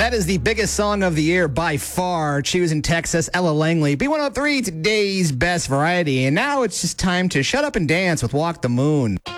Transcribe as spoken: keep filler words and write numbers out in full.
That is the biggest song of the year by far. Choosing Texas, Ella Langley. B one oh three, today's best variety. And now it's just time to shut up and dance with Walk the Moon.